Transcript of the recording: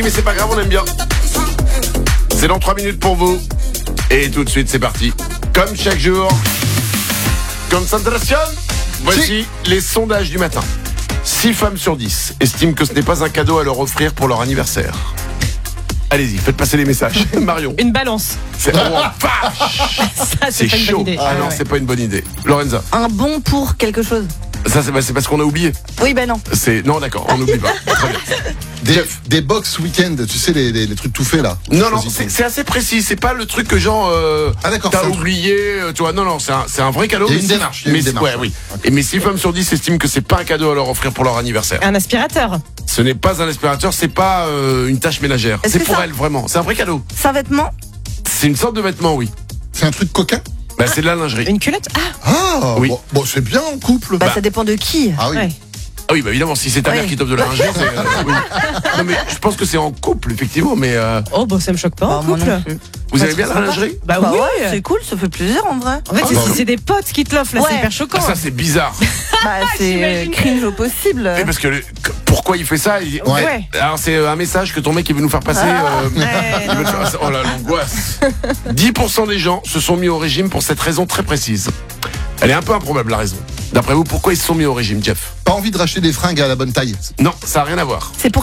mais c'est pas grave, on aime bien. C'est dans 3 minutes pour vous. Et tout de suite, c'est parti. Comme chaque jour, concentration. Voici les sondages du matin. 6 femmes sur 10 estiment que ce n'est pas un cadeau à leur offrir pour leur anniversaire. Allez-y, faites passer les messages. Marion. Une balance. C'est vache. Ça, C'est pas une chaud. bonne idée. Ah non, c'est pas une bonne idée. Lorenza. Un bon pour quelque chose. Ça, c'est parce qu'on a oublié. Oui, ben non. Non, d'accord, on n'oublie pas. Très bien. Des box week-end, tu sais, les trucs tout faits là. Non, Choisis ton- c'est assez précis. C'est pas le truc que genre Ah, d'accord, t'as c'est un oublié. Tu vois, non, c'est un vrai cadeau. Il y a mais une c'est- démarche, il y a mais une c'est- démarche, ouais, oui. ouais. Et mais 6 femmes sur 10 estiment que c'est pas un cadeau à leur offrir pour leur anniversaire. Un aspirateur. Ce n'est pas un aspirateur, c'est pas une tâche ménagère. Est-ce C'est que pour ça- elle vraiment. C'est un vrai cadeau. C'est un vêtement. C'est une sorte de vêtement, oui. C'est un truc coquin. Bah, c'est de la lingerie. Une culotte. Ah, Ah, Oui. bon, c'est bien en couple. Bah, ça dépend de qui. Ah oui. ouais. Ah oui, bah évidemment, si c'est ta Ouais. mère qui t'offre de la lingerie, c'est. Oui. Non, mais je pense que c'est en couple, effectivement. Mais Oh, bah ça me choque pas. Bah, en moi couple. non plus. vous aimez bien la lingerie? Bah, Bah oui. ouais, c'est cool, ça fait plaisir en vrai. En fait, Ah, si bah, c'est des potes qui te l'offrent, là, Ouais. c'est hyper choquant. Ah, ça, c'est bizarre. Bah, c'est J'imagine. cringe au possible. Oui, parce que pourquoi il fait ça Ouais. Alors, c'est un message que ton mec il veut nous faire passer. Ouais, Il veut te faire passer. Oh là, l'angoisse. 10% des gens se sont mis au régime pour cette raison très précise. Elle est un peu improbable, la raison. D'après vous, pourquoi ils se sont mis au régime, Jeff? Pas envie de racheter des fringues à la bonne taille. Non, ça n'a rien à voir. C'est pour